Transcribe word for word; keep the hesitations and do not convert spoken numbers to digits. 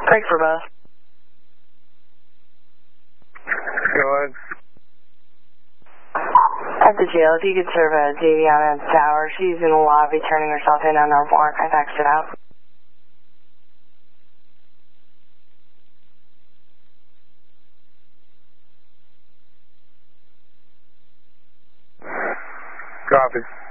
Break for both. Go ahead. At the jail, if you could serve a Daviana Tower, she's in the lobby turning herself in on our warrant. I faxed it out. Copy.